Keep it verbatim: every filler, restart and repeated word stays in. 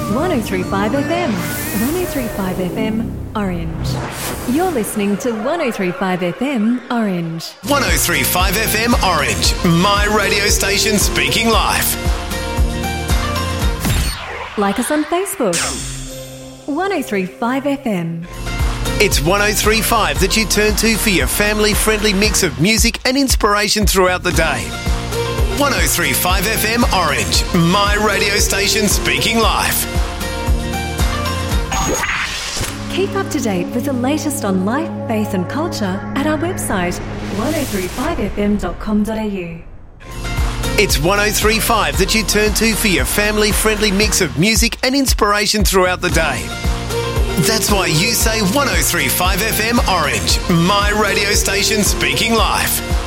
one oh three point five F M. one oh three point five F M Orange. You're listening to one oh three point five F M Orange. one oh three point five F M Orange. My radio station speaking live. Like us on Facebook. one oh three point five F M. It's one oh three point five that you turn to for your family-friendly mix of music and inspiration throughout the day. one oh three point five F M Orange. My radio station speaking live. Keep up to date with the latest on life, faith and culture at our website one oh three five f m dot com dot a u. It's one oh three point five that you turn to for your family-friendly mix of music and inspiration throughout the day. That's why you say one oh three point five F M Orange, my radio station speaking live.